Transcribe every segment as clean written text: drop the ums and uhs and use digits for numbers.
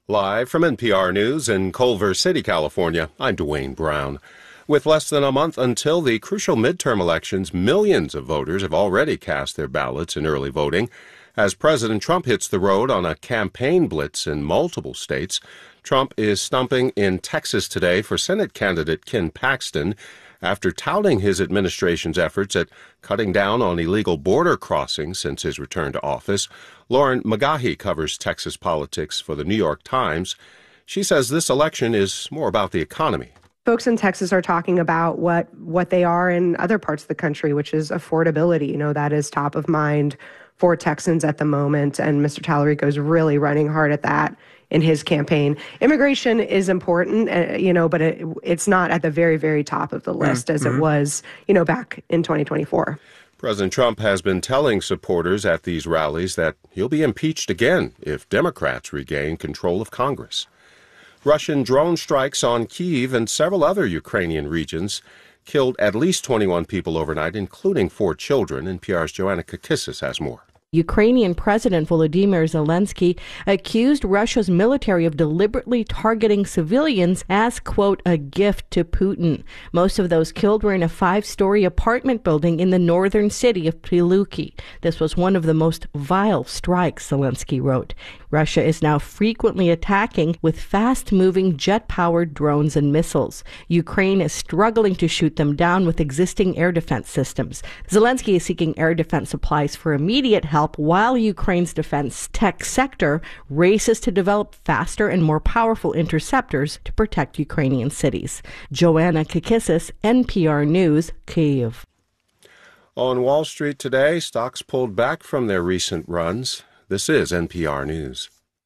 Live from NPR News in Culver City, California, I'm Dwayne Brown. With less than a month until the crucial midterm elections, millions of voters have already cast their ballots in early voting. As President Trump hits the road on a campaign blitz in multiple states, Trump is stumping in Texas today for Senate candidate Ken Paxton after touting his administration's efforts at cutting down on illegal border crossings since his return to office. Lauren McGaughy covers Texas politics for the New York Times. She says this election is more about the economy. Folks in Texas are talking about what they are in other parts of the country, which is affordability. You know, that is top of mind for Texans at the moment, and Mr. Tallarico is really running hard at that in his campaign. Immigration is important, but it's not at the very, very top of the list as it was, back in 2024. President Trump has been telling supporters at these rallies that he'll be impeached again if Democrats regain control of Congress. Russian drone strikes on Kyiv and several other Ukrainian regions killed at least 21 people overnight, including 4 children. NPR's Joanna Kakissis has more. Ukrainian President Volodymyr Zelensky accused Russia's military of deliberately targeting civilians as, quote, a gift to Putin. Most of those killed were in a 5-story apartment building in the northern city of Prilukki. This was one of the most vile strikes, Zelensky wrote. Russia is now frequently attacking with fast-moving jet-powered drones and missiles. Ukraine is struggling to shoot them down with existing air defense systems. Zelensky is seeking air defense supplies for immediate help while Ukraine's defense tech sector races to develop faster and more powerful interceptors to protect Ukrainian cities. Joanna Kakissis, NPR News, Kyiv. On Wall Street today, stocks pulled back from their recent runs. This is NPR News.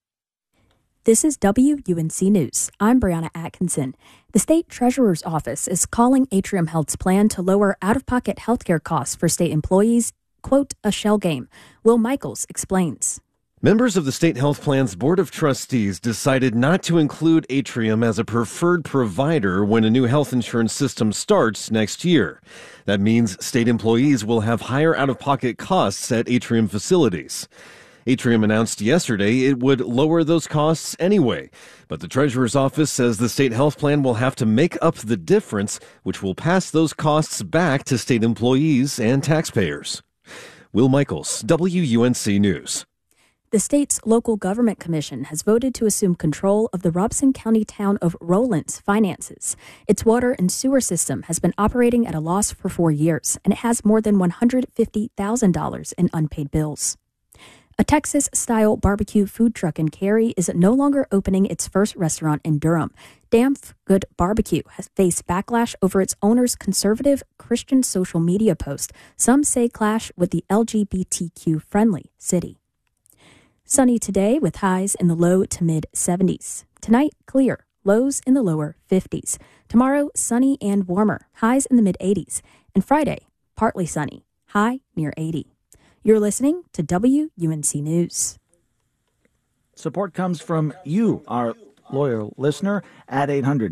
This is WUNC News. I'm Brianna Atkinson. The state treasurer's office is calling Atrium Health's plan to lower out-of-pocket healthcare costs for state employees, quote, a shell game. Will Michaels explains. Members of the State Health Plan's Board of Trustees decided not to include Atrium as a preferred provider when a new health insurance system starts next year. That means state employees will have higher out-of-pocket costs at Atrium facilities. Atrium announced yesterday it would lower those costs anyway, but the Treasurer's office says the state health plan will have to make up the difference, which will pass those costs back to state employees and taxpayers. Will Michaels, WUNC News. The state's local government commission has voted to assume control of the Robeson County town of Rowland's finances. Its water and sewer system has been operating at a loss for 4 years, and it has more than $150,000 in unpaid bills. A Texas-style barbecue food truck in Cary is no longer opening its first restaurant in Durham. Damn Good Barbecue has faced backlash over its owner's conservative Christian social media post. Some say clash with the LGBTQ-friendly city. Sunny today with highs in the low to mid-70s. Tonight, clear, lows in the lower 50s. Tomorrow, sunny and warmer, highs in the mid-80s. And Friday, partly sunny, high near 80. You're listening to WUNC News. Support comes from you, our loyal listener, at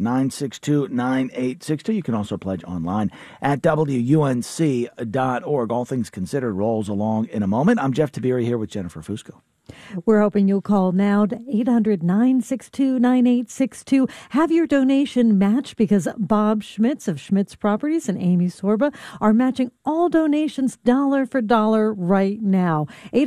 800-962-9862. You can also pledge online at WUNC.org. All Things Considered rolls along in a moment. I'm Jeff Tiberi here with Jennifer Fusco. We're hoping you'll call now to 800-962-9862. Have your donation matched because Bob Schmitz of Schmitz Properties and Amy Sorba are matching all donations dollar for dollar right now.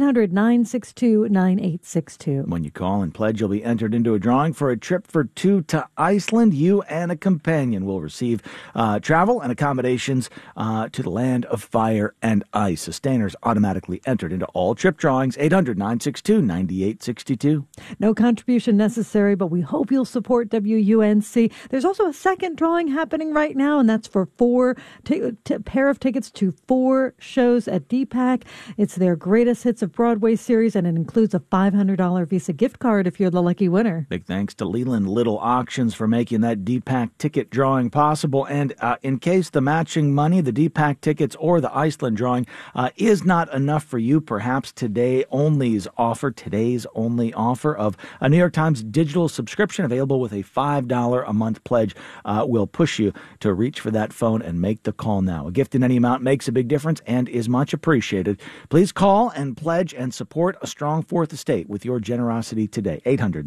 800-962-9862. When you call and pledge, you'll be entered into a drawing for a trip for 2 to Iceland. You and a companion will receive travel and accommodations to the land of fire and ice. Sustainers automatically entered into all trip drawings. 800-962-9862. No contribution necessary, but we hope you'll support WUNC. There's also a second drawing happening right now, and that's for pair of tickets to 4 shows at DPAC. It's their Greatest Hits of Broadway series, and it includes a $500 Visa gift card if you're the lucky winner. Big thanks to Leland Little Auctions for making that DPAC ticket drawing possible. And in case the matching money, the DPAC tickets or the Iceland drawing is not enough for you, perhaps today only's offer offer, today's only offer of a New York Times digital subscription available with a $5 a month pledge will push you to reach for that phone and make the call now. A gift in any amount makes a big difference and is much appreciated. Please call and pledge and support a strong fourth estate with your generosity today.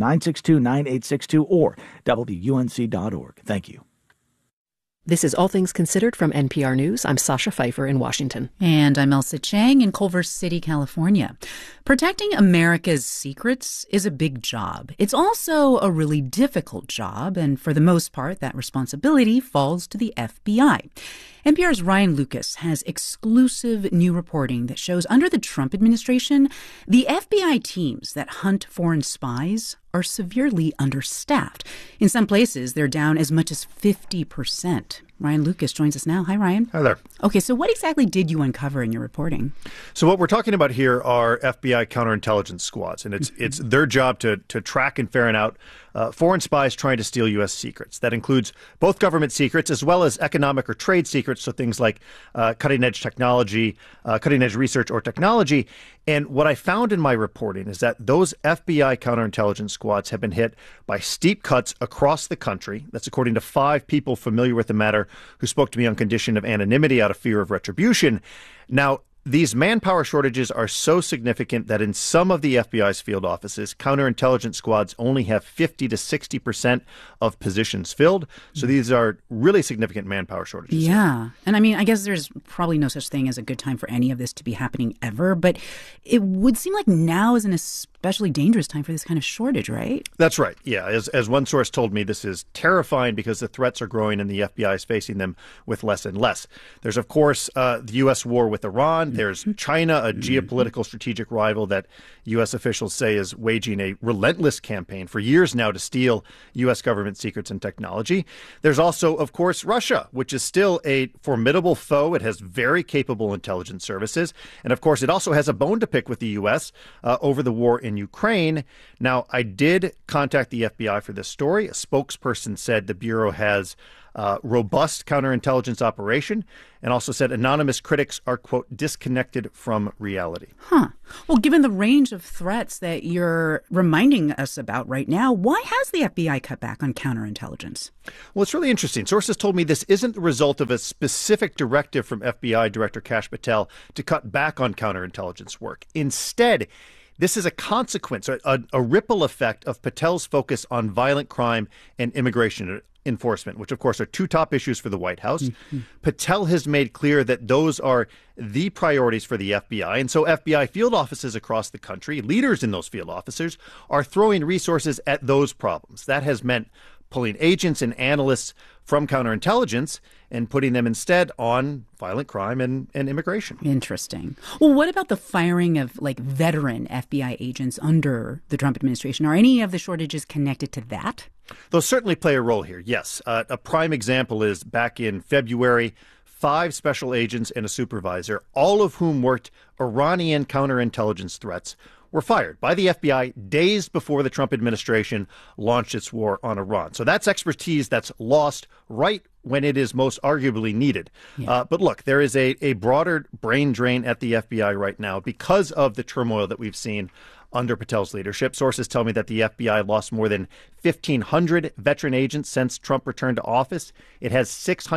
800-962-9862 or WUNC.org. Thank you. This is All Things Considered from NPR News. I'm Sasha Pfeiffer in Washington. And I'm Elsa Chang in Culver City, California. Protecting America's secrets is a big job. It's also a really difficult job, and for the most part, that responsibility falls to the FBI. NPR's Ryan Lucas has exclusive new reporting that shows under the Trump administration, the FBI teams that hunt foreign spies are severely understaffed. In some places, they're down as much as 50%. Ryan Lucas joins us now. Hi, Ryan. Hi there. Okay, so what exactly did you uncover in your reporting? So what we're talking about here are FBI counterintelligence squads, and it's their job to track and ferret out foreign spies trying to steal U.S. secrets. That includes both government secrets as well as economic or trade secrets, so things like cutting-edge technology, cutting-edge research or technology. And what I found in my reporting is that those FBI counterintelligence squads have been hit by steep cuts across the country. That's according to 5 people familiar with the matter who spoke to me on condition of anonymity out of fear of retribution. Now, these manpower shortages are so significant that in some of the FBI's field offices, counterintelligence squads only have 50 to 60% of positions filled. So these are really significant manpower shortages. Yeah. And I mean, I guess there's probably no such thing as a good time for any of this to be happening ever. But it would seem like now is an especially dangerous time for this kind of shortage, right? That's right. Yeah. As one source told me, this is terrifying because the threats are growing and the FBI is facing them with less and less. There's, of course, the U.S. war with Iran. There's China, a geopolitical strategic rival that U.S. officials say is waging a relentless campaign for years now to steal U.S. government secrets and technology. There's also, of course, Russia, which is still a formidable foe. It has very capable intelligence services. And, of course, it also has a bone to pick with the U.S. Over the war in Ukraine. Now, I did contact the FBI for this story. A spokesperson said the Bureau has robust counterintelligence operation, and also said anonymous critics are, quote, disconnected from reality. Well, given the range of threats that you're reminding us about right now, why has the FBI cut back on counterintelligence? Well, it's really interesting. Sources told me this isn't the result of a specific directive from FBI Director Kash Patel to cut back on counterintelligence work. Instead, this is a consequence, a ripple effect of Patel's focus on violent crime and immigration enforcement, which, of course, are 2 top issues for the White House. Mm-hmm. Patel has made clear that those are the priorities for the FBI. And so FBI field offices across the country, leaders in those field officers, are throwing resources at those problems. That has meant pulling agents and analysts from counterintelligence and putting them instead on violent crime and immigration. Interesting. Well, what about the firing of veteran FBI agents under the Trump administration? Are any of the shortages connected to that? They'll certainly play a role here, yes. A prime example is back in February, 5 special agents and a supervisor, all of whom worked Iranian counterintelligence threats, were fired by the FBI days before the Trump administration launched its war on Iran. So that's expertise that's lost right when it is most arguably needed. Yeah. But look, there is a broader brain drain at the FBI right now because of the turmoil that we've seen under Patel's leadership. Sources tell me that the FBI lost more than 1,500 veteran agents since Trump returned to office. It has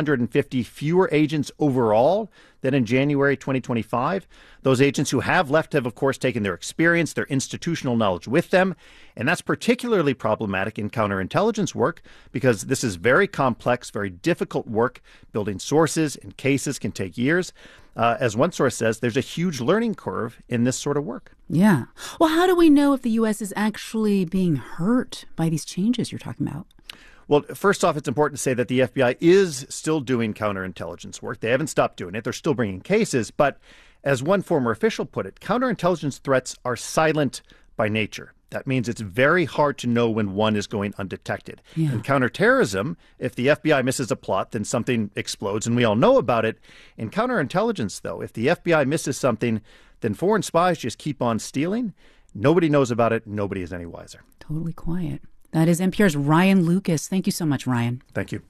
650 fewer agents overall than in January 2025. Those agents who have left have, of course, taken their experience, their institutional knowledge with them. And that's particularly problematic in counterintelligence work because this is very complex, very difficult work. Building sources and cases can take years. As one source says, there's a huge learning curve in this sort of work. Yeah. Well, how do we know if the U.S. is actually being hurt by these changes you're talking about? Well, first off, it's important to say that the FBI is still doing counterintelligence work. They haven't stopped doing it. They're still bringing cases. But as one former official put it, counterintelligence threats are silent by nature. That means it's very hard to know when one is going undetected. Yeah. In counterterrorism, if the FBI misses a plot, then something explodes, and we all know about it. In counterintelligence, though, if the FBI misses something, then foreign spies just keep on stealing. Nobody knows about it. Nobody is any wiser. Totally quiet. That is NPR's Ryan Lucas. Thank you so much, Ryan. Thank you.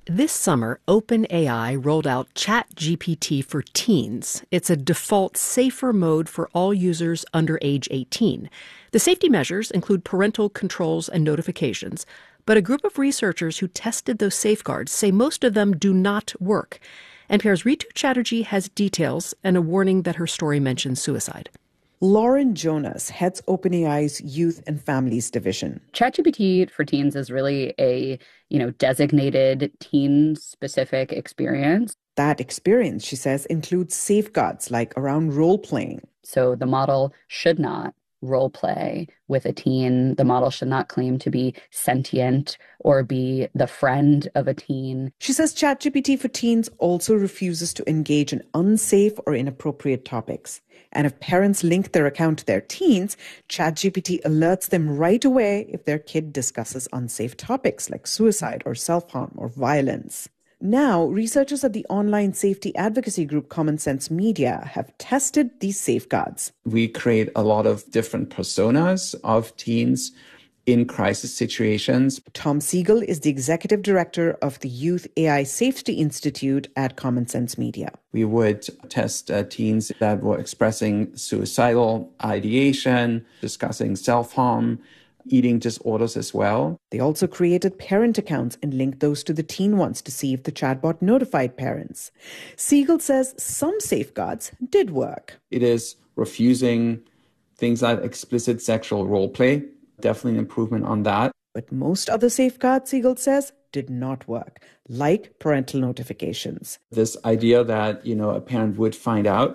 This summer, OpenAI rolled out ChatGPT for teens. It's a default safer mode for all users under age 18. The safety measures include parental controls and notifications, but a group of researchers who tested those safeguards say most of them do not work. NPR's Ritu Chatterjee has details and a warning that her story mentions suicide. Lauren Jonas heads OpenAI's Youth and Families Division. ChatGPT for teens is really a, designated teen-specific experience. That experience, she says, includes safeguards like around role-playing. So the model should not role play with a teen. The model should not claim to be sentient or be the friend of a teen. She says ChatGPT for teens also refuses to engage in unsafe or inappropriate topics. And if parents link their account to their teens, ChatGPT alerts them right away if their kid discusses unsafe topics like suicide or self-harm or violence. Now, researchers at the online safety advocacy group Common Sense Media have tested these safeguards. We create a lot of different personas of teens in crisis situations. Tom Siegel is the executive director of the Youth AI Safety Institute at Common Sense Media. We would test teens that were expressing suicidal ideation, discussing self-harm, eating disorders as well. They also created parent accounts and linked those to the teen ones to see if the chatbot notified parents. Siegel says some safeguards did work. It is refusing things like explicit sexual role play. Definitely an improvement on that. But most other safeguards, Siegel says, did not work, like parental notifications. This idea that, a parent would find out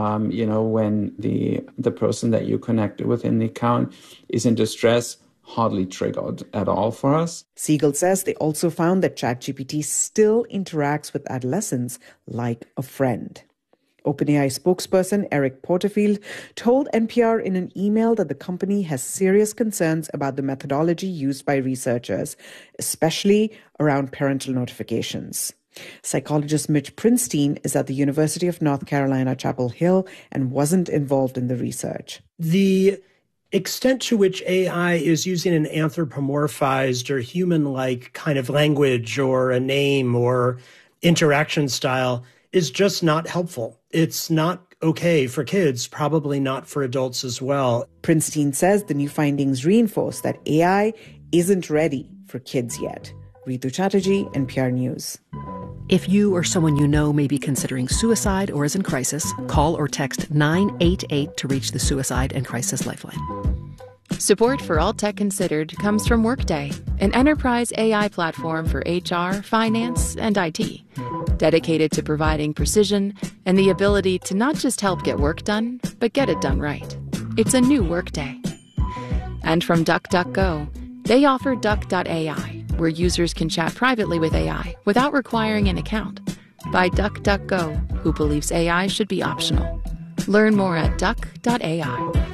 when the person that you connected with in the account is in distress, hardly triggered at all for us. Siegel says they also found that ChatGPT still interacts with adolescents like a friend. OpenAI spokesperson Eric Porterfield told NPR in an email that the company has serious concerns about the methodology used by researchers, especially around parental notifications. Psychologist Mitch Prinstein is at the University of North Carolina, Chapel Hill, and wasn't involved in the research. The extent to which AI is using an anthropomorphized or human-like kind of language or a name or interaction style is just not helpful. It's not okay for kids, probably not for adults as well. Prinstein says the new findings reinforce that AI isn't ready for kids yet. Ritu Chatterjee, NPR News. If you or someone you know may be considering suicide or is in crisis, call or text 988 to reach the Suicide and Crisis Lifeline. Support for All Tech Considered comes from Workday, an enterprise AI platform for HR, finance, and IT, dedicated to providing precision and the ability to not just help get work done, but get it done right. It's a new Workday. And from DuckDuckGo, they offer Duck.ai, where users can chat privately with AI without requiring an account. By DuckDuckGo, who believes AI should be optional. Learn more at Duck.ai.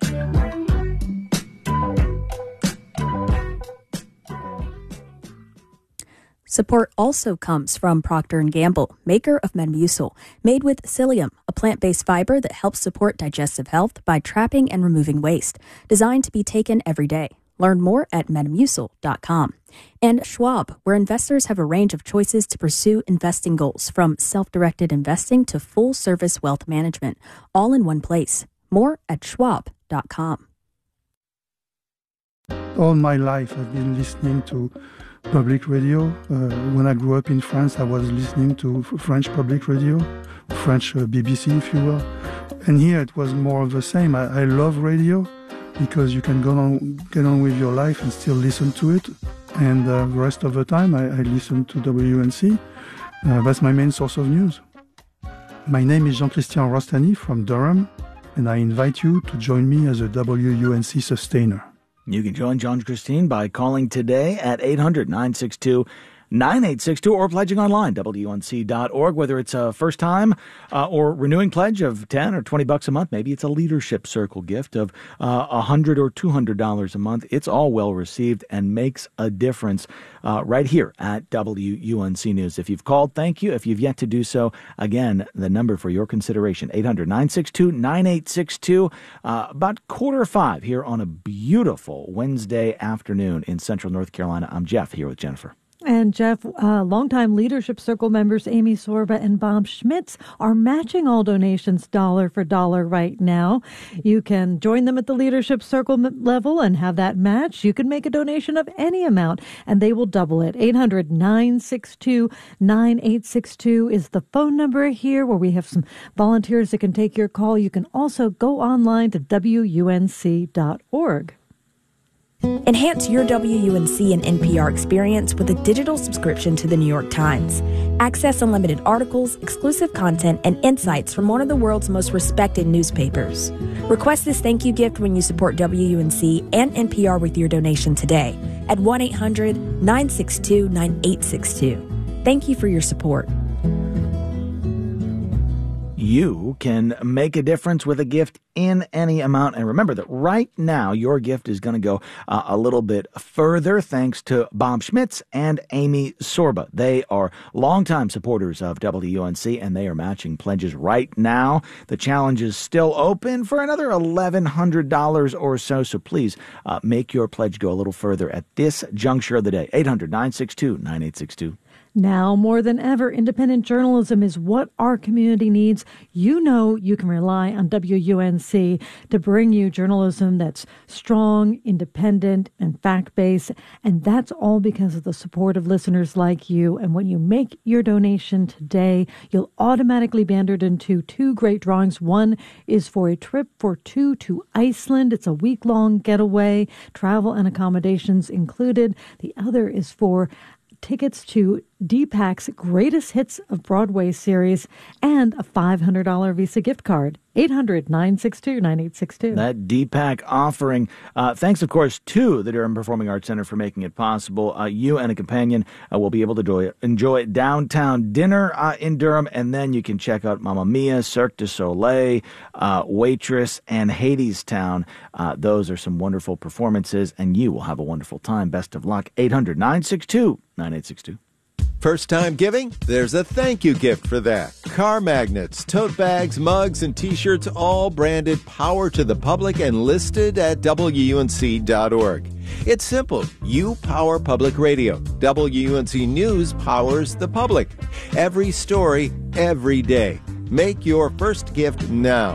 Support also comes from Procter & Gamble, maker of Metamucil, made with psyllium, a plant-based fiber that helps support digestive health by trapping and removing waste, designed to be taken every day. Learn more at Metamucil.com. And Schwab, where investors have a range of choices to pursue investing goals, from self-directed investing to full-service wealth management, all in one place. More at Schwab.com. All my life I've been listening to public radio. When I grew up in France, I was listening to French public radio, French BBC, if you will. And here it was more of the same. I love radio because you can get on with your life and still listen to it. And the rest of the time, I listen to WUNC. That's my main source of news. My name is Jean-Christian Rostani from Durham, and I invite you to join me as a WUNC sustainer. You can join John Christine by calling today at 800-962-9862 or pledging online, WUNC.org, whether it's a first time or renewing pledge of $10 or $20 a month. Maybe it's a leadership circle gift of $100 or $200 a month. It's all well received and makes a difference right here at WUNC News. If you've called, thank you. If you've yet to do so, again, the number for your consideration, 800-962-9862, about 4:45 here on a beautiful Wednesday afternoon in central North Carolina. I'm Jeff, here with Jennifer. And And Jeff, longtime Leadership Circle members Amy Sorba and Bob Schmitz are matching all donations dollar for dollar right now. You can join them at the Leadership Circle level and have that match. You can make a donation of any amount and they will double it. 800-962-9862 is the phone number here, where we have some volunteers that can take your call. You can also go online to WUNC.org. Enhance your WUNC and NPR experience with a digital subscription to the New York Times. Access unlimited articles, exclusive content, and insights from one of the world's most respected newspapers. Request this thank you gift when you support WUNC and NPR with your donation today at 1-800-962-9862. Thank you for your support. You can make a difference with a gift in any amount. And remember that right now, your gift is going to go a little bit further thanks to Bob Schmitz and Amy Sorba. They are longtime supporters of WUNC, and they are matching pledges right now. The challenge is still open for another $1,100 or so. So please make your pledge go a little further at this juncture of the day. 800-962-9862. Now more than ever, independent journalism is what our community needs. You know you can rely on WUNC to bring you journalism that's strong, independent, and fact-based. And that's all because of the support of listeners like you. And when you make your donation today, you'll automatically be entered into two great drawings. One is for a trip for two to Iceland. It's a week-long getaway, travel and accommodations included. The other is for tickets to Deepak's Greatest Hits of Broadway series and a $500 Visa gift card. 800-962-9862. That Deepak offering. Thanks, of course, to the Durham Performing Arts Center for making it possible. You and a companion will be able to enjoy downtown dinner in Durham, and then you can check out Mamma Mia, Cirque du Soleil, Waitress, and Hadestown. Those are some wonderful performances, and you will have a wonderful time. Best of luck. 800-962-9862. First time giving? There's a thank you gift for that. Car magnets, tote bags, mugs, and t-shirts, all branded Power to the Public and listed at WUNC.org. It's simple. You power public radio. WUNC News powers the public. Every story, every day. Make your first gift now.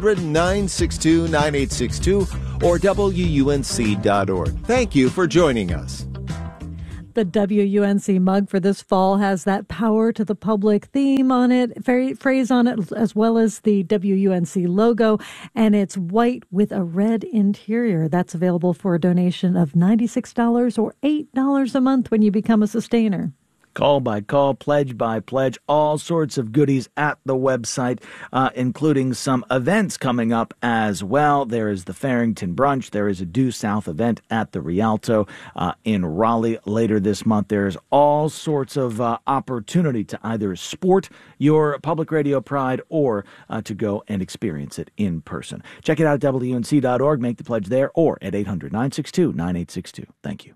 800-962-9862 or WUNC.org. Thank you for joining us. The WUNC mug for this fall has that Power to the Public theme on it, phrase on it, as well as the WUNC logo, and it's white with a red interior. That's available for a donation of $96 or $8 a month when you become a sustainer. Call by call, pledge by pledge, all sorts of goodies at the website, including some events coming up as well. There is the Farrington Brunch. There is a Due South event at the Rialto in Raleigh later this month. There's all sorts of opportunity to either sport your public radio pride or to go and experience it in person. Check it out at WUNC.org. Make the pledge there or at 800-962-9862. Thank you.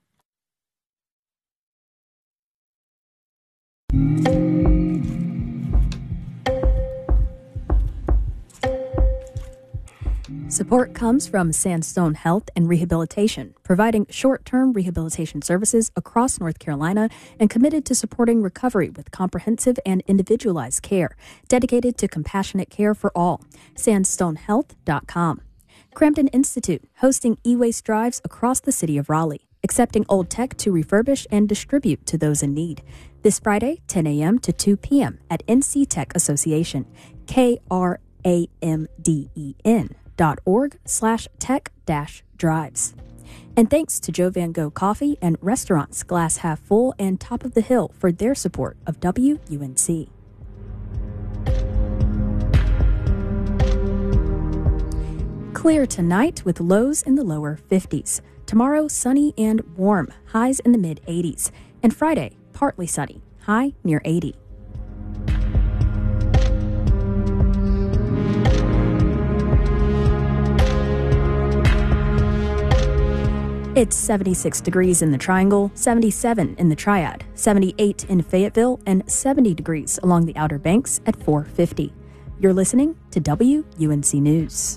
Support comes from Sandstone Health and Rehabilitation, providing short-term rehabilitation services across North Carolina and committed to supporting recovery with comprehensive and individualized care, dedicated to compassionate care for all. SandstoneHealth.com. Crampton Institute, hosting e-waste drives across the city of Raleigh, accepting old tech to refurbish and distribute to those in need. This Friday, 10 a.m. to 2 p.m. at NC Tech Association, KRAMDEN.org/tech-drives. And thanks to Joe Van Gogh Coffee and Restaurants Glass Half Full and Top of the Hill for their support of WUNC. Clear tonight with lows in the lower 50s. Tomorrow, sunny and warm, highs in the mid-80s. And Friday, partly sunny, high near 80. It's 76 degrees in the Triangle, 77 in the Triad, 78 in Fayetteville, and 70 degrees along the Outer Banks at 450. You're listening to WUNC News.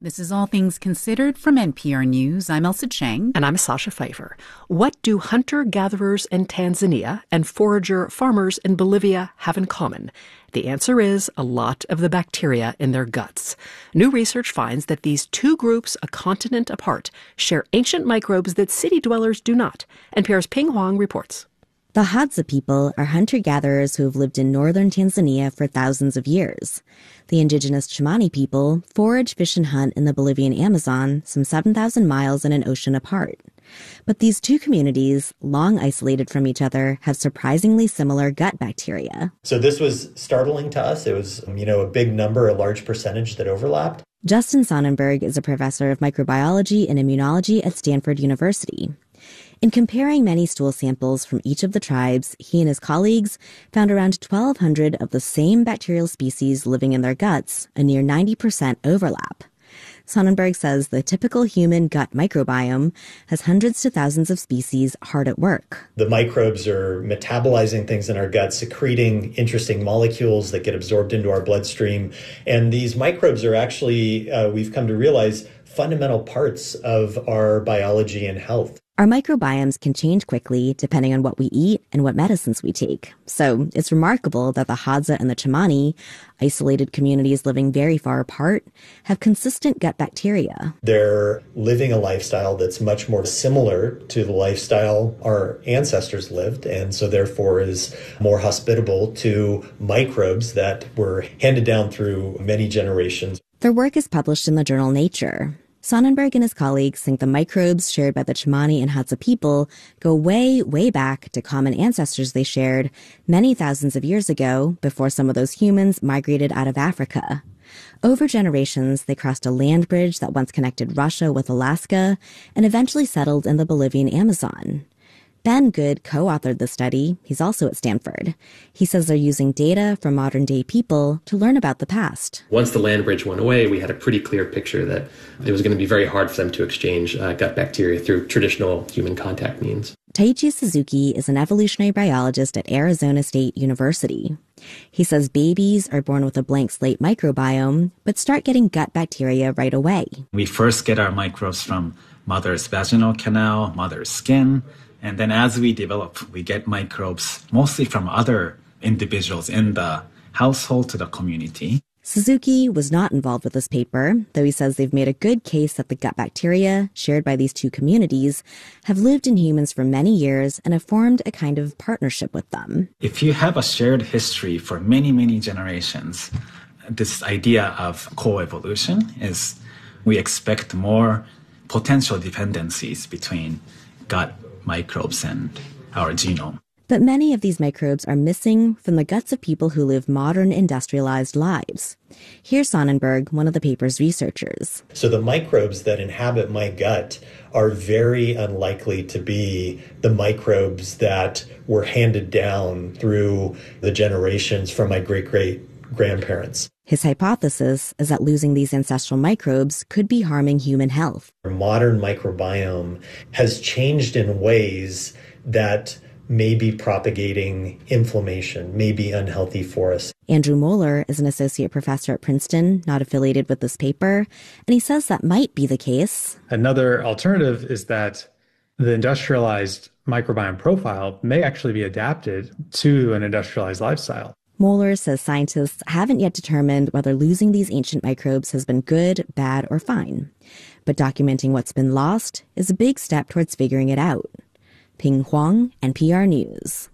This is All Things Considered from NPR News. I'm Elsa Chang. And I'm Sasha Pfeiffer. What do hunter-gatherers in Tanzania and forager farmers in Bolivia have in common? The answer is a lot of the bacteria in their guts. New research finds that these two groups, a continent apart, share ancient microbes that city dwellers do not. NPR's Ping Huang reports. The Hadza people are hunter-gatherers who have lived in northern Tanzania for thousands of years. The indigenous Chimani people forage, fish, and hunt in the Bolivian Amazon, some 7,000 miles and an ocean apart. But these two communities, long isolated from each other, have surprisingly similar gut bacteria. So this was startling to us. It was, a big number, a large percentage that overlapped. Justin Sonnenberg is a professor of microbiology and immunology at Stanford University. In comparing many stool samples from each of the tribes, he and his colleagues found around 1,200 of the same bacterial species living in their guts, a near 90% overlap. Sonnenberg says the typical human gut microbiome has hundreds to thousands of species hard at work. The microbes are metabolizing things in our gut, secreting interesting molecules that get absorbed into our bloodstream. And these microbes are actually, we've come to realize, fundamental parts of our biology and health. Our microbiomes can change quickly depending on what we eat and what medicines we take. So it's remarkable that the Hadza and the Chimani, isolated communities living very far apart, have consistent gut bacteria. They're living a lifestyle that's much more similar to the lifestyle our ancestors lived, and so therefore is more hospitable to microbes that were handed down through many generations. Their work is published in the journal Nature. Sonnenberg and his colleagues think the microbes shared by the Chimani and Hadza people go way, way back to common ancestors they shared many thousands of years ago before some of those humans migrated out of Africa. Over generations, they crossed a land bridge that once connected Russia with Alaska and eventually settled in the Bolivian Amazon. Ben Good co-authored the study. He's also at Stanford. He says they're using data from modern-day people to learn about the past. Once the land bridge went away, we had a pretty clear picture that it was going to be very hard for them to exchange gut bacteria through traditional human contact means. Taichi Suzuki is an evolutionary biologist at Arizona State University. He says babies are born with a blank slate microbiome, but start getting gut bacteria right away. We first get our microbes from mother's vaginal canal, mother's skin, and then as we develop, we get microbes mostly from other individuals in the household to the community. Suzuki was not involved with this paper, though he says they've made a good case that the gut bacteria, shared by these two communities, have lived in humans for many years and have formed a kind of partnership with them. If you have a shared history for many, many generations, this idea of coevolution is we expect more potential dependencies between gut microbes and our genome. But many of these microbes are missing from the guts of people who live modern industrialized lives. Here's Sonnenberg, one of the paper's researchers. So the microbes that inhabit my gut are very unlikely to be the microbes that were handed down through the generations from my great-great-grandparents. His hypothesis is that losing these ancestral microbes could be harming human health. Our modern microbiome has changed in ways that may be propagating inflammation, may be unhealthy for us. Andrew Moeller is an associate professor at Princeton, not affiliated with this paper, and he says that might be the case. Another alternative is that the industrialized microbiome profile may actually be adapted to an industrialized lifestyle. Moeller says scientists haven't yet determined whether losing these ancient microbes has been good, bad, or fine. But documenting what's been lost is a big step towards figuring it out. Ping Huang, NPR News.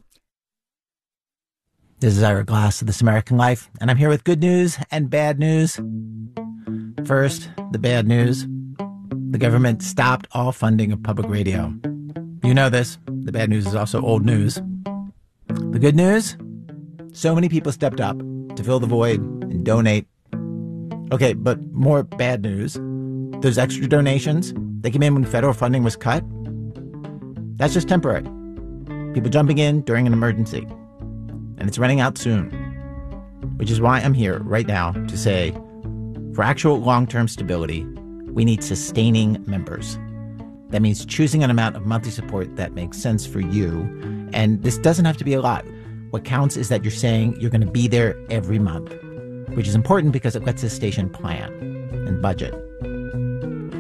This is Ira Glass of This American Life, and I'm here with good news and bad news. First, the bad news. The government stopped all funding of public radio. You know this. The bad news is also old news. The good news? So many people stepped up to fill the void and donate. Okay, but more bad news. Those extra donations, they came in when federal funding was cut. That's just temporary. People jumping in during an emergency. And it's running out soon. Which is why I'm here right now to say, for actual long-term stability, we need sustaining members. That means choosing an amount of monthly support that makes sense for you. And this doesn't have to be a lot. What counts is that you're saying you're going to be there every month, which is important because it lets this station plan and budget.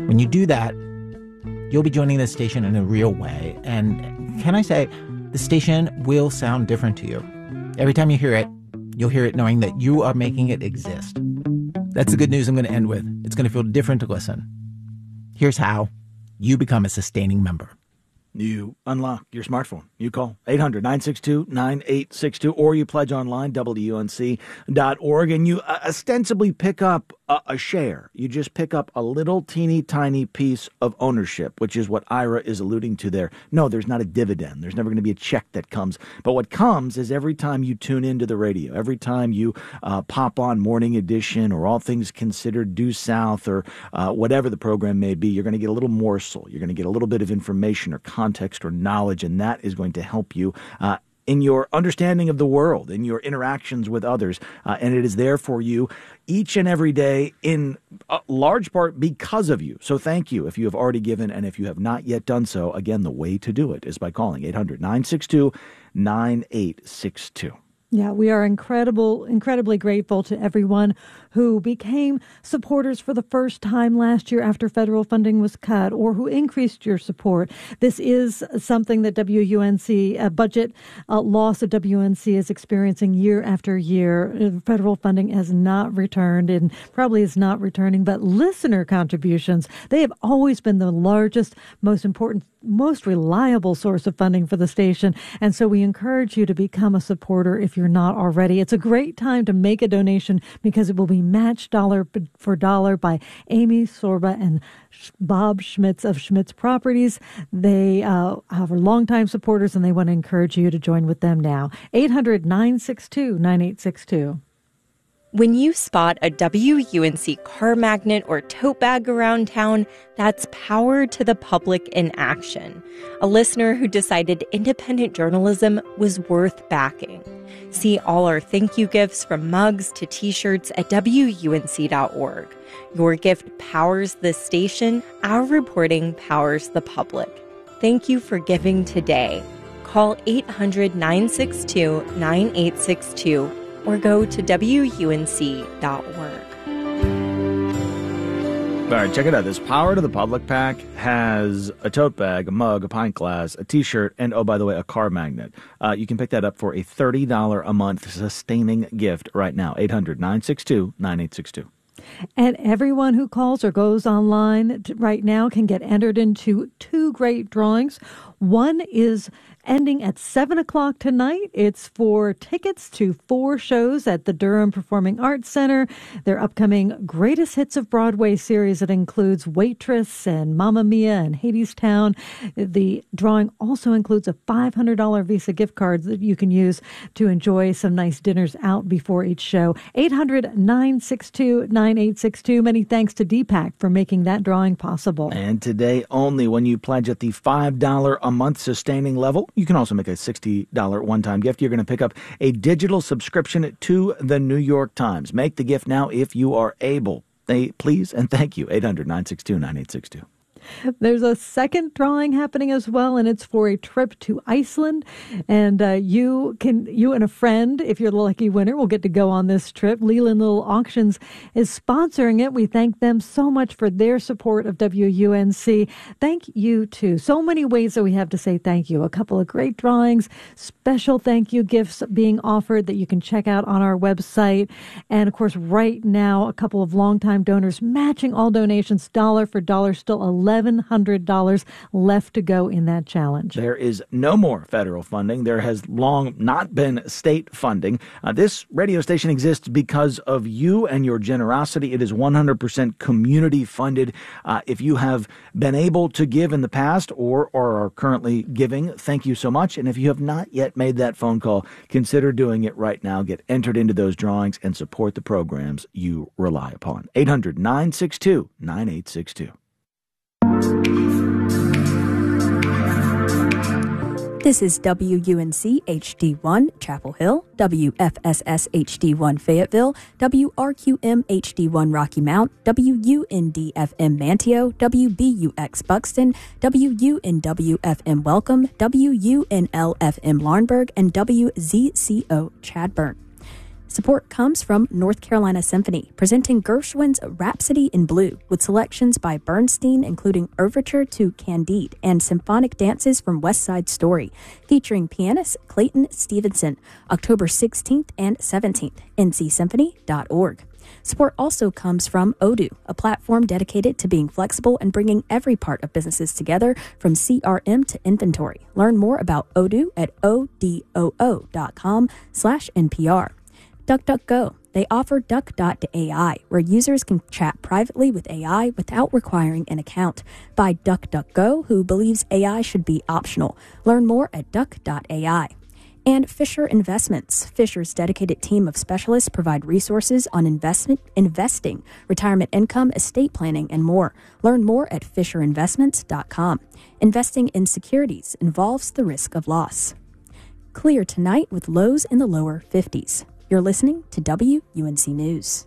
When you do that, you'll be joining this station in a real way. And can I say, the station will sound different to you. Every time you hear it, you'll hear it knowing that you are making it exist. That's the good news I'm going to end with. It's going to feel different to listen. Here's how you become a sustaining member. You unlock your smartphone. You call 800-962-9862, or you pledge online, WUNC.org, and you ostensibly pick up a share. You just pick up a little teeny tiny piece of ownership, which is what Ira is alluding to there. No, there's not a dividend. There's never going to be a check that comes. But what comes is every time you tune into the radio, every time you pop on Morning Edition or All Things Considered Due South or whatever the program may be, you're going to get a little morsel. You're going to get a little bit of information or context or knowledge, and that is going to help you in your understanding of the world, in your interactions with others, and it is there for you each and every day in large part because of you. So thank you if you have already given, and if you have not yet done so, again, the way to do it is by calling 800-962-9862. Yeah, we are incredibly grateful to everyone who became supporters for the first time last year after federal funding was cut, or who increased your support. This is something that WUNC, budget loss of WUNC is experiencing year after year. Federal funding has not returned and probably is not returning, but listener contributions, they have always been the largest, most important, most reliable source of funding for the station. And so we encourage you to become a supporter if you're not already. It's a great time to make a donation because it will be matched dollar for dollar by Amy Sorba and Bob Schmitz of Schmitz Properties. They are longtime supporters, and they want to encourage you to join with them now. 800-962-9862. When you spot a WUNC car magnet or tote bag around town, that's power to the public in action. A listener who decided independent journalism was worth backing. See all our thank you gifts from mugs to t-shirts at WUNC.org. Your gift powers this station. Our reporting powers the public. Thank you for giving today. Call 800-962-9862 or go to WUNC.org. All right, check it out. This Power to the Public pack has a tote bag, a mug, a pint glass, a T-shirt, and, oh, by the way, a car magnet. You can pick that up for a $30 a month sustaining gift right now. 800-962-9862. And everyone who calls or goes online right now can get entered into two great drawings. One is ending at 7 o'clock tonight. It's for tickets to 4 shows at the Durham Performing Arts Center. Their upcoming Greatest Hits of Broadway series that includes Waitress and Mamma Mia and Hadestown. The drawing also includes a $500 Visa gift card that you can use to enjoy some nice dinners out before each show. 800-962-9862. Many thanks to Deepak for making that drawing possible. And today only, when you pledge at the $5 a month sustaining level, you can also make a $60 one-time gift. You're going to pick up a digital subscription to the New York Times. Make the gift now if you are able. Please and thank you. 800-962-9862. There's a second drawing happening as well, and it's for a trip to Iceland. And you and a friend, if you're the lucky winner, will get to go on this trip. Leland Little Auctions is sponsoring it. We thank them so much for their support of WUNC. Thank you too. So many ways that we have to say thank you. A couple of great drawings, special thank you gifts being offered that you can check out on our website. And of course, right now, a couple of longtime donors matching all donations dollar for dollar, still $1,100 left to go in that challenge. There is no more federal funding. There has long not been state funding. This radio station exists because of you and your generosity. It is 100% community funded. If you have been able to give in the past or are currently giving, thank you so much. And if you have not yet made that phone call, consider doing it right now. Get entered into those drawings and support the programs you rely upon. 800-962-9862. This is WUNC HD1 Chapel Hill, WFSS HD1 Fayetteville, WRQM HD1 Rocky Mount, WUND FM Manteo, WBUX Buxton, WUNW FM Welcome, WUNL FM Laurinburg, and WZCO Chadburn. Support comes from North Carolina Symphony, presenting Gershwin's Rhapsody in Blue, with selections by Bernstein, including Overture to Candide and symphonic dances from West Side Story, featuring pianist Clayton Stevenson, October 16th and 17th, ncsymphony.org. Support also comes from Odoo, a platform dedicated to being flexible and bringing every part of businesses together, from CRM to inventory. Learn more about Odoo at odoo.com/NPR. DuckDuckGo. They offer Duck.AI, where users can chat privately with AI without requiring an account. By DuckDuckGo, who believes AI should be optional. Learn more at Duck.ai. And Fisher Investments. Fisher's dedicated team of specialists provide resources on investing, retirement income, estate planning, and more. Learn more at FisherInvestments.com. Investing in securities involves the risk of loss. Clear tonight with lows in the lower 50s. You're listening to WUNC News.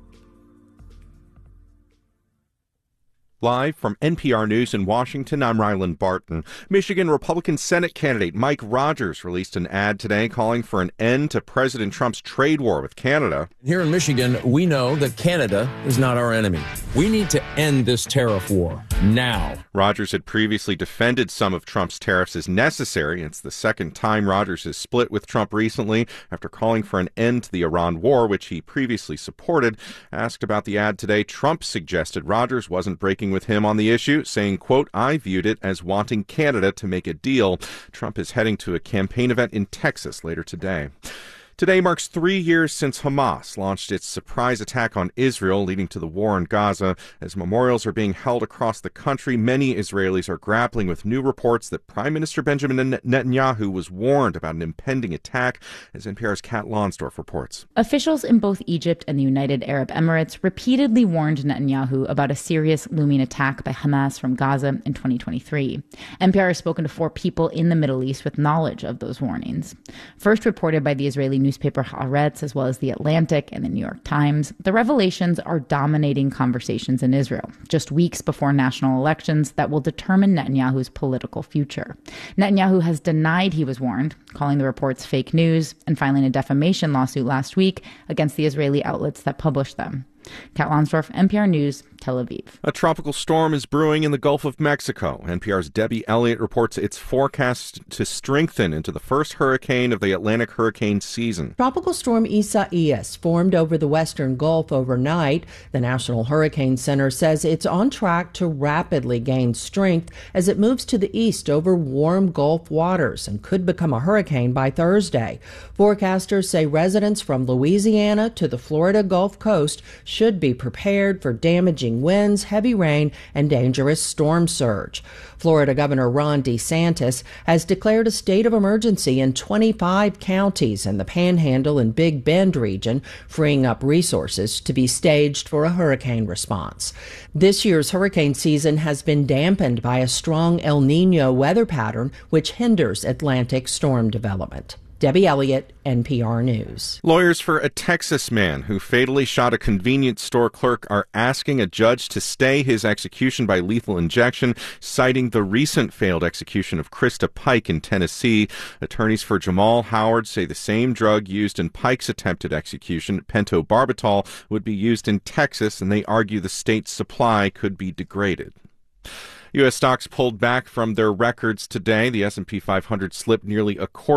Live from NPR News in Washington, I'm Ryland Barton. Michigan Republican Senate candidate Mike Rogers released an ad today calling for an end to President Trump's trade war with Canada. Here in Michigan, we know that Canada is not our enemy. We need to end this tariff war now. Rogers had previously defended some of Trump's tariffs as necessary. It's the second time Rogers has split with Trump recently after calling for an end to the Iran war, which he previously supported. Asked about the ad today, Trump suggested Rogers wasn't breaking with him on the issue, saying, quote, "I viewed it as wanting Canada to make a deal." Trump is heading to a campaign event in Texas later today. Today marks 3 years since Hamas launched its surprise attack on Israel, leading to the war in Gaza. As memorials are being held across the country, many Israelis are grappling with new reports that Prime Minister Benjamin Netanyahu was warned about an impending attack, as NPR's Kat Lonsdorf reports. Officials in both Egypt and the United Arab Emirates repeatedly warned Netanyahu about a serious looming attack by Hamas from Gaza in 2023. NPR has spoken to 4 people in the Middle East with knowledge of those warnings. First reported by the Israeli newspaper Haaretz, as well as The Atlantic and the New York Times, the revelations are dominating conversations in Israel, just weeks before national elections that will determine Netanyahu's political future. Netanyahu has denied he was warned, calling the reports fake news and filing a defamation lawsuit last week against the Israeli outlets that published them. Kat Lonsdorf, NPR News, Tel Aviv. A tropical storm is brewing in the Gulf of Mexico. NPR's Debbie Elliott reports it's forecast to strengthen into the first hurricane of the Atlantic hurricane season. Tropical storm Isaias formed over the western Gulf overnight. The National Hurricane Center says it's on track to rapidly gain strength as it moves to the east over warm Gulf waters and could become a hurricane by Thursday. Forecasters say residents from Louisiana to the Florida Gulf Coast should be prepared for damaging winds, heavy rain, and dangerous storm surge. Florida Governor Ron DeSantis has declared a state of emergency in 25 counties in the Panhandle and Big Bend region, freeing up resources to be staged for a hurricane response. This year's hurricane season has been dampened by a strong El Niño weather pattern, which hinders Atlantic storm development. Debbie Elliott, NPR News. Lawyers for a Texas man who fatally shot a convenience store clerk are asking a judge to stay his execution by lethal injection, citing the recent failed execution of Krista Pike in Tennessee. Attorneys for Jamal Howard say the same drug used in Pike's attempted execution, pentobarbital, would be used in Texas, and they argue the state's supply could be degraded. U.S. stocks pulled back from their records today. The S&P 500 slipped nearly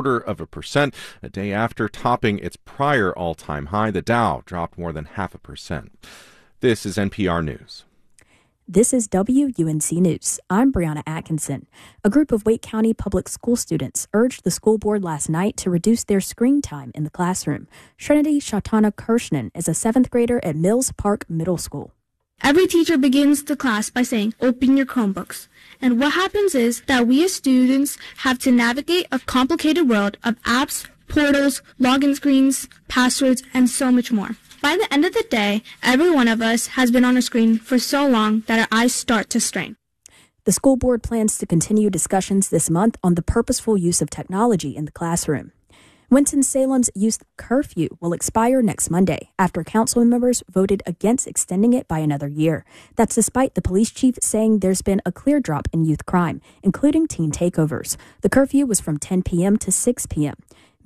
0.25%, a day after topping its prior all-time high. The Dow dropped more than 0.5%. This is NPR News. This is WUNC News. I'm Brianna Atkinson. A group of Wake County public school students urged the school board last night to reduce their screen time in the classroom. Trinity Shatana Kirshnan is a 7th grader at Mills Park Middle School. Every teacher begins the class by saying, "Open your Chromebooks." And what happens is that we as students have to navigate a complicated world of apps, portals, login screens, passwords, and so much more. By the end of the day, every one of us has been on a screen for so long that our eyes start to strain. The school board plans to continue discussions this month on the purposeful use of technology in the classroom. Winston-Salem's youth curfew will expire next Monday after council members voted against extending it by another year. That's despite the police chief saying there's been a clear drop in youth crime, including teen takeovers. The curfew was from 10 p.m. to 6 p.m.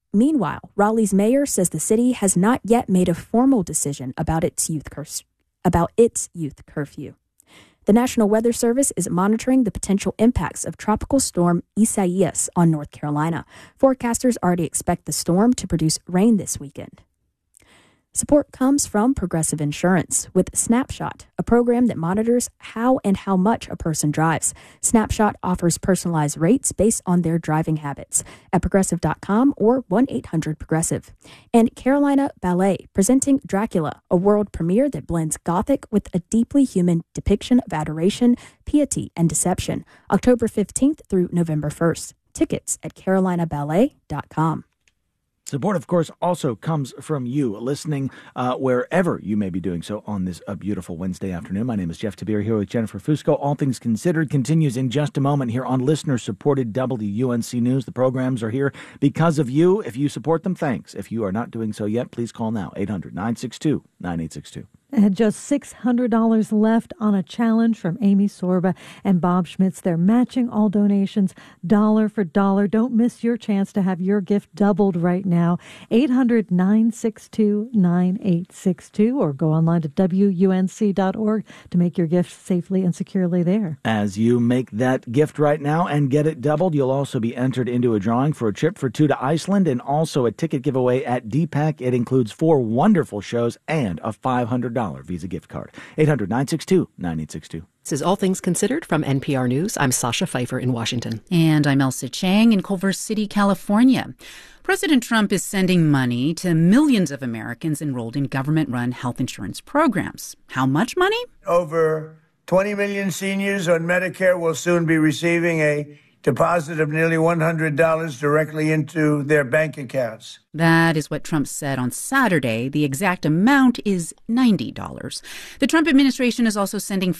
Meanwhile, Raleigh's mayor says the city has not yet made a formal decision about its youth curfew. The National Weather Service is monitoring the potential impacts of Tropical Storm Isaias on North Carolina. Forecasters already expect the storm to produce rain this weekend. Support comes from Progressive Insurance with Snapshot, a program that monitors how and how much a person drives. Snapshot offers personalized rates based on their driving habits at Progressive.com or 1-800-PROGRESSIVE. And Carolina Ballet, presenting Dracula, a world premiere that blends Gothic with a deeply human depiction of adoration, piety, and deception. October 15th through November 1st. Tickets at CarolinaBallet.com. Support, of course, also comes from you listening wherever you may be doing so on this beautiful Wednesday afternoon. My name is Jeff Tabir here with Jennifer Fusco. All Things Considered continues in just a moment here on listener-supported WUNC News. The programs are here because of you. If you support them, thanks. If you are not doing so yet, please call now, 800-962-9862. And just $600 left on a challenge from Amy Sorba and Bob Schmitz. They're matching all donations dollar for dollar. Don't miss your chance to have your gift doubled right now. 800-962-9862 or go online to WUNC.org to make your gift safely and securely there. As you make that gift right now and get it doubled, you'll also be entered into a drawing for a trip for two to Iceland and also a ticket giveaway at DPAC. It includes 4 wonderful shows and a $500 Visa gift card. 800-962-9862. This is All Things Considered from NPR News. I'm Sasha Pfeiffer in Washington. And I'm Elsa Chang in Culver City, California. President Trump is sending money to millions of Americans enrolled in government-run health insurance programs. How much money? Over 20 million seniors on Medicare will soon be receiving a deposit of nearly $100 directly into their bank accounts. That is what Trump said on Saturday. The exact amount is $90. The Trump administration is also sending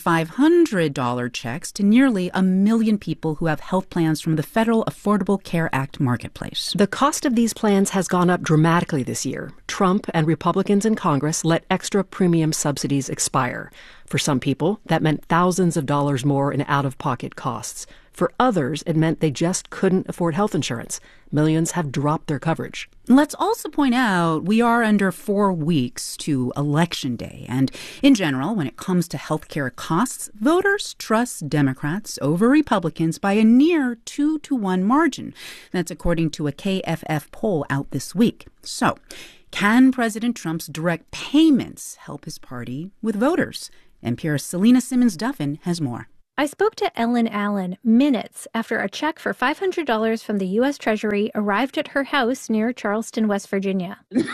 $500 checks to nearly 1 million people who have health plans from the Federal Affordable Care Act marketplace. The cost of these plans has gone up dramatically this year. Trump and Republicans in Congress let extra premium subsidies expire. For some people, that meant thousands of dollars more in out-of-pocket costs. For others, it meant they just couldn't afford health insurance. Millions have dropped their coverage. Let's also point out we are under 4 weeks to Election Day. And in general, when it comes to health care costs, voters trust Democrats over Republicans by a near 2-to-1 margin. That's according to a KFF poll out this week. So, can President Trump's direct payments help his party with voters? NPR's Selena Simmons-Duffin has more. I spoke to Ellen Allen minutes after a check for $500 from the U.S. Treasury arrived at her house near Charleston, West Virginia.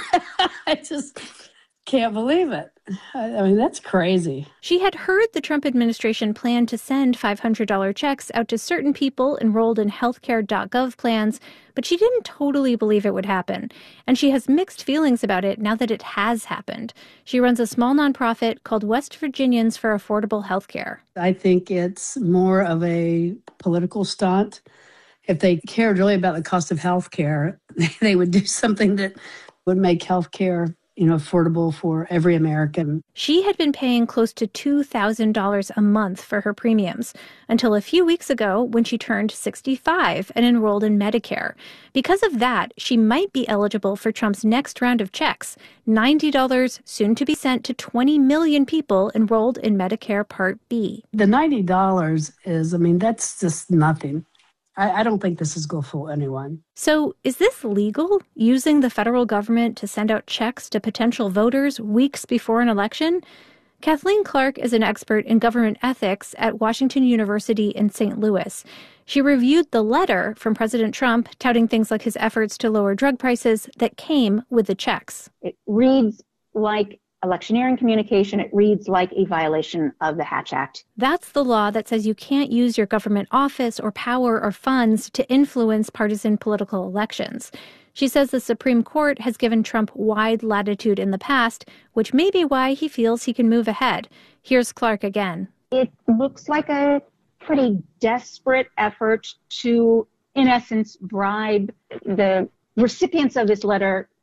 I just can't believe it. I mean, that's crazy. She had heard the Trump administration plan to send $500 checks out to certain people enrolled in healthcare.gov plans, but she didn't totally believe it would happen. And she has mixed feelings about it now that it has happened. She runs a small nonprofit called West Virginians for Affordable Healthcare. I think it's more of a political stunt. If they cared really about the cost of healthcare, they would do something that would make healthcare affordable for every American. She had been paying close to $2,000 a month for her premiums until a few weeks ago when she turned 65 and enrolled in Medicare. Because of that, she might be eligible for Trump's next round of checks, $90 soon to be sent to 20 million people enrolled in Medicare Part B. The $90 is, that's just nothing. I don't think this is going to fool anyone. So is this legal, using the federal government to send out checks to potential voters weeks before an election? Kathleen Clark is an expert in government ethics at Washington University in St. Louis. She reviewed the letter from President Trump touting things like his efforts to lower drug prices that came with the checks. It reads like electioneering communication. It reads like a violation of the Hatch Act. That's the law that says you can't use your government office or power or funds to influence partisan political elections. She says the Supreme Court has given Trump wide latitude in the past, which may be why he feels he can move ahead. Here's Clark again. It looks like a pretty desperate effort to, in essence, bribe the recipients of this letter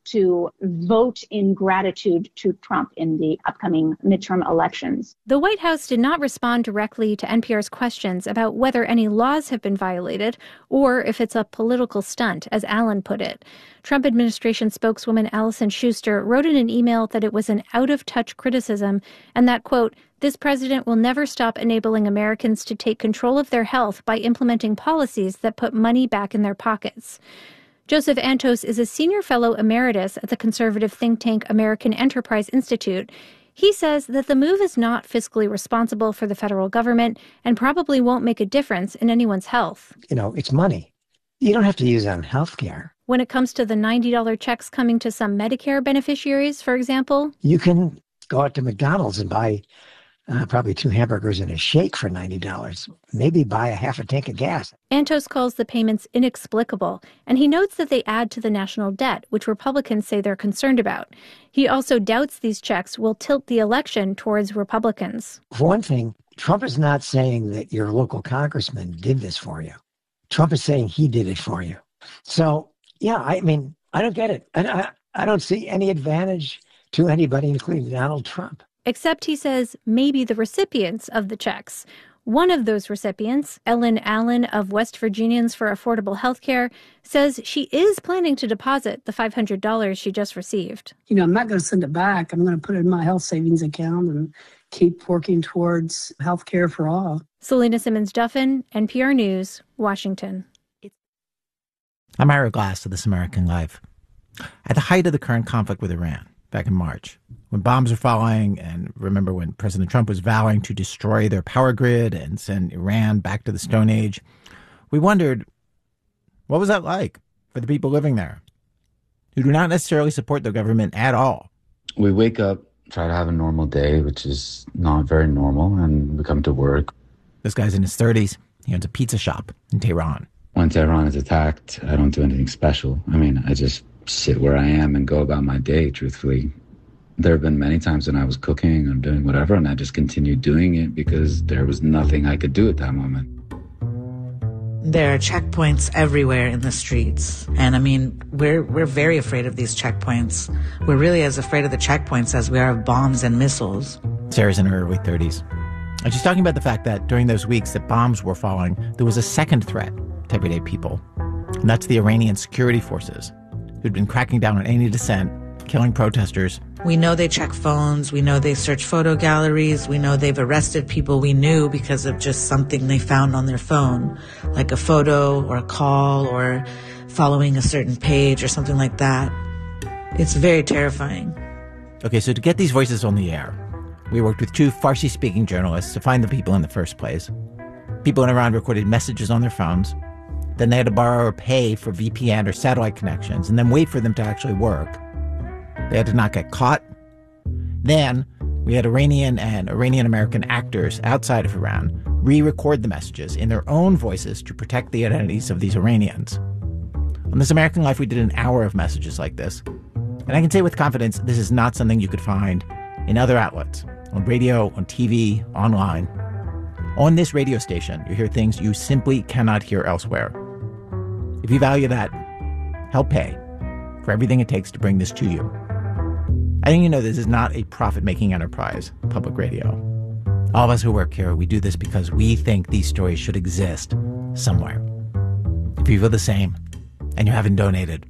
to vote in gratitude to Trump in the upcoming midterm elections. The White House did not respond directly to NPR's questions about whether any laws have been violated or if it's a political stunt, as Allen put it. Trump administration spokeswoman Allison Schuster wrote in an email that it was an out-of-touch criticism and that, quote, this president will never stop enabling Americans to take control of their health by implementing policies that put money back in their pockets. Joseph Antos is a senior fellow emeritus at the conservative think tank American Enterprise Institute. He says that the move is not fiscally responsible for the federal government and probably won't make a difference in anyone's health. You know, it's money. You don't have to use it on health care. When it comes to the $90 checks coming to some Medicare beneficiaries, for example, you can go out to McDonald's and buy probably 2 hamburgers and a shake for $90. Maybe buy a half a tank of gas. Antos calls the payments inexplicable, and he notes that they add to the national debt, which Republicans say they're concerned about. He also doubts these checks will tilt the election towards Republicans. For one thing, Trump is not saying that your local congressman did this for you. Trump is saying he did it for you. So, yeah, I mean, I don't get it. I don't see any advantage to anybody, including Donald Trump. Except, he says, maybe the recipients of the checks. One of those recipients, Ellen Allen of West Virginians for Affordable Health Care, says she is planning to deposit the $500 she just received. You know, I'm not going to send it back. I'm going to put it in my health savings account and keep working towards health care for all. Selena Simmons-Duffin, NPR News, Washington. I'm Ira Glass of This American Life. At the height of the current conflict with Iran, back in March, when bombs were falling, and remember when President Trump was vowing to destroy their power grid and send Iran back to the Stone Age, we wondered, what was that like for the people living there who do not necessarily support the government at all? We wake up, try to have a normal day, which is not very normal, and we come to work. This guy's in his 30s. He owns a pizza shop in Tehran. When Tehran is attacked, I don't do anything special. I mean, I just sit where I am and go about my day, truthfully. There have been many times when I was cooking or doing whatever, and I just continued doing it because there was nothing I could do at that moment. There are checkpoints everywhere in the streets. And I mean, we're very afraid of these checkpoints. We're really as afraid of the checkpoints as we are of bombs and missiles. Sarah's in her early 30s. And she's talking about the fact that during those weeks that bombs were falling, there was a second threat to everyday people. And that's the Iranian security forces, who'd been cracking down on any dissent, killing protesters. We know they check phones. We know they search photo galleries. We know they've arrested people we knew because of just something they found on their phone, like a photo or a call or following a certain page or something like that. It's very terrifying. Okay, so to get these voices on the air, we worked with 2 Farsi-speaking journalists to find the people in the first place. People in Iran recorded messages on their phones. Then they had to borrow or pay for VPN or satellite connections and then wait for them to actually work. They had to not get caught. Then we had Iranian and Iranian-American actors outside of Iran re-record the messages in their own voices to protect the identities of these Iranians. On This American Life, we did an hour of messages like this. And I can say with confidence, this is not something you could find in other outlets, on radio, on TV, online. On this radio station, you hear things you simply cannot hear elsewhere. If you value that, help pay for everything it takes to bring this to you. I think you know this is not a profit-making enterprise, public radio. All of us who work here, we do this because we think these stories should exist somewhere. If you feel the same and you haven't donated,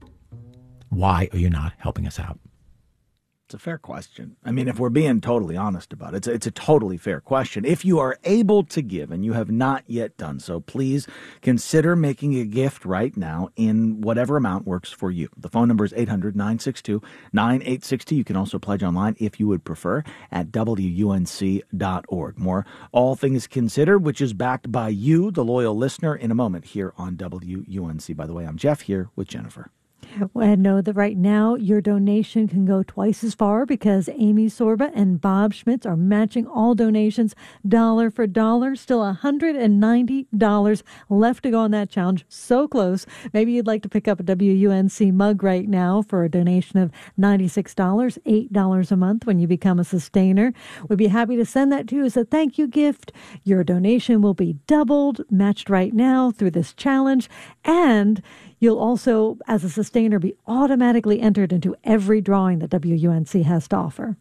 why are you not helping us out? It's a fair question. I mean, if we're being totally honest about it, it's a totally fair question. If you are able to give and you have not yet done so, please consider making a gift right now in whatever amount works for you. The phone number is 800-962-9860. You can also pledge online if you would prefer at WUNC.org. More All Things Considered, which is backed by you, the loyal listener, in a moment here on WUNC. By the way, I'm Jeff here with Jennifer. And know that right now your donation can go twice as far because Amy Sorba and Bob Schmitz are matching all donations dollar for dollar. Still $190 left to go on that challenge. So close. Maybe you'd like to pick up a WUNC mug right now for a donation of $96, $8 a month when you become a sustainer. We'd be happy to send that to you as a thank you gift. Your donation will be doubled, matched right now through this challenge, and You'll also, as a sustainer, be automatically entered into every drawing that WUNC has to offer.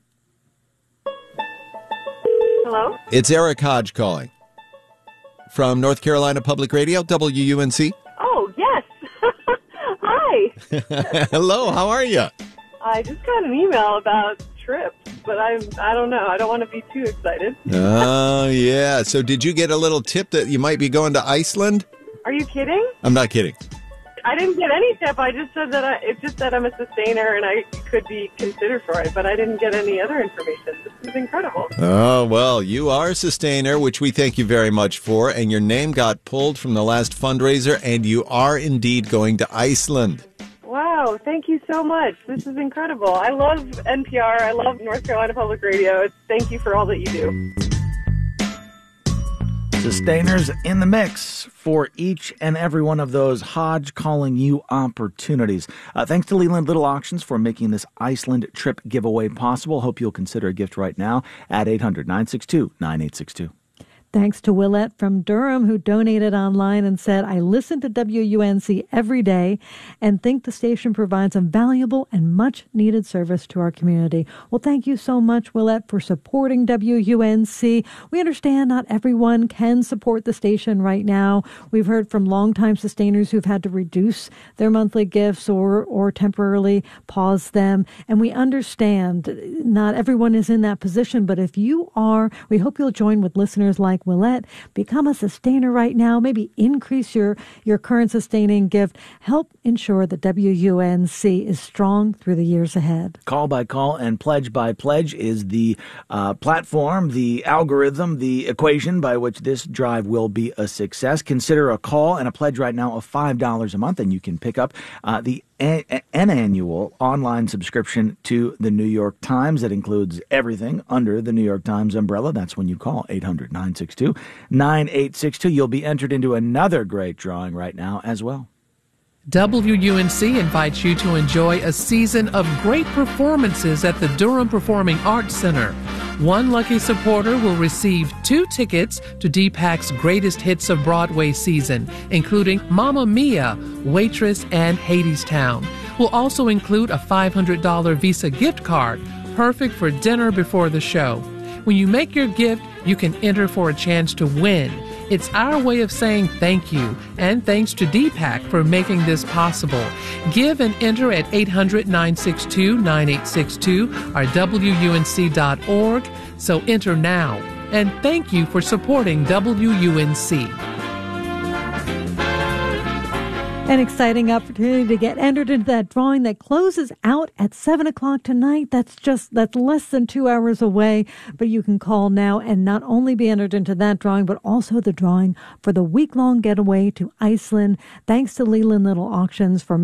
Hello? It's Eric Hodge calling from North Carolina Public Radio, WUNC. Oh, yes. Hi. Hello, how are you? I just got an email about trips, but I don't know. I don't want to be too excited. Oh, yeah. So did you get a little tip that you might be going to Iceland? Are you kidding? I'm not kidding. I didn't get any tip. I just said that it just said I'm a sustainer and I could be considered for it, but I didn't get any other information. This is incredible. Oh, well, you are a sustainer, which we thank you very much for, and your name got pulled from the last fundraiser, and you are indeed going to Iceland. Wow, thank you so much. This is incredible. I love NPR. I love North Carolina Public Radio. Thank you for all that you do. Sustainers in the mix for each and every one of those Hodge Calling You opportunities. Thanks to Leland Little Auctions for making this Iceland trip giveaway possible. Hope you'll consider a gift right now at 800-962-9862. Thanks to Willette from Durham, who donated online and said, I listen to WUNC every day and think the station provides a valuable and much-needed service to our community. Well, thank you so much, Willette, for supporting WUNC. We understand not everyone can support the station right now. We've heard from longtime sustainers who've had to reduce their monthly gifts or temporarily pause them. And we understand not everyone is in that position, but if you are, we hope you'll join with listeners like Willette. Become a sustainer right now. Maybe increase your current sustaining gift. Help ensure that WUNC is strong through the years ahead. Call by call and pledge by pledge is the platform, the algorithm, the equation by which this drive will be a success. Consider a call and a pledge right now of $5 a month, and you can pick up an annual online subscription to the New York Times that includes everything under the New York Times umbrella. That's when you call 800-962-9862. You'll be entered into another great drawing right now as well. WUNC invites you to enjoy a season of great performances at the Durham Performing Arts Center. One lucky supporter will receive 2 tickets to Deepak's greatest hits of Broadway season, including Mamma Mia, Waitress, and Hadestown. We'll also include a $500 Visa gift card, perfect for dinner before the show. When you make your gift, you can enter for a chance to win. It's our way of saying thank you, and thanks to Deepak for making this possible. Give and enter at 800-962-9862 or WUNC.org. So enter now. And thank you for supporting WUNC. An exciting opportunity to get entered into that drawing that closes out at 7 o'clock tonight. That's less than 2 hours away. But you can call now and not only be entered into that drawing, but also the drawing for the week-long getaway to Iceland. Thanks to Leland Little Auctions for